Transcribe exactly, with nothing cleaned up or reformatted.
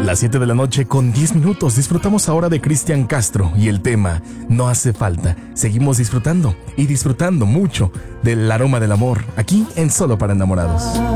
Las siete de la noche con diez minutos. Disfrutamos ahora de Cristian Castro y el tema No hace falta. Seguimos disfrutando y disfrutando mucho del aroma del amor aquí en Solo para Enamorados.